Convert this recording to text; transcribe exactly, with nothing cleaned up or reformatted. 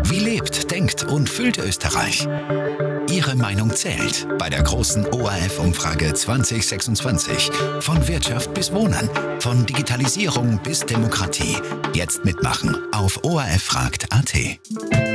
Wie lebt, denkt und fühlt Österreich? Ihre Meinung zählt bei der großen O R F-Umfrage zwanzig sechsundzwanzig. Von Wirtschaft bis Wohnen, von Digitalisierung bis Demokratie. Jetzt mitmachen auf O R F fragt punkt A T.